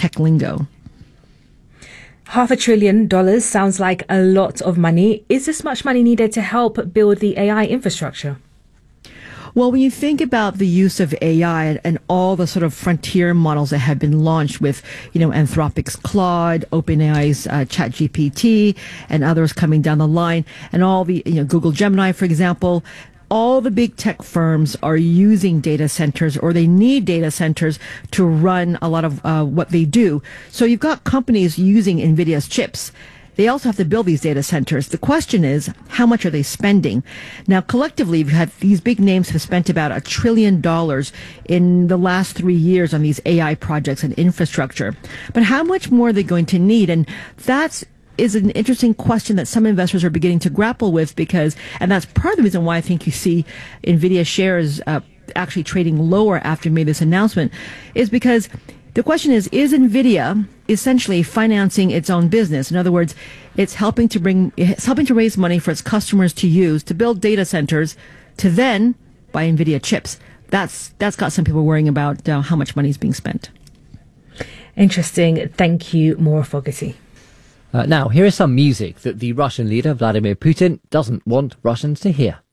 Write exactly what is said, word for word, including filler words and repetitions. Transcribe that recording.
tech lingo. Half a trillion dollars sounds like a lot of money. Is this much money needed to help build the A I infrastructure? Well, when you think about the use of A I and, and all the sort of frontier models that have been launched with, you know, Anthropic's Claude, OpenAI's uh, ChatGPT, and others coming down the line, and all the, you know, Google Gemini, for example, all the big tech firms are using data centers, or they need data centers to run a lot of uh, what they do. So you've got companies using NVIDIA's chips. They also have to build these data centers. The question is, how much are they spending? Now, collectively, you've had these big names have spent about a trillion dollars in the last three years on these A I projects and infrastructure. But how much more are they going to need? And that's is an interesting question that some investors are beginning to grapple with, because, and that's part of the reason why I think you see NVIDIA shares uh, actually trading lower after it made this announcement, is because the question is, is NVIDIA essentially financing its own business? In other words, it's helping to bring, it's helping to raise money for its customers to use, to build data centers, to then buy NVIDIA chips. That's, that's got some people worrying about uh, how much money is being spent. Interesting. Thank you, Maura Fogarty. Uh, now, here is some music that the Russian leader Vladimir Putin doesn't want Russians to hear.